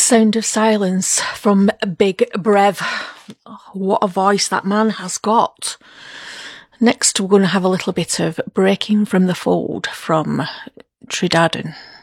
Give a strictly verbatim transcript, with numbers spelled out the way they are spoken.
Sound of Silence from Big Brev. What a voice that man has got. Next, we're going to have a little bit of Breaking from the Fold from Tridadin.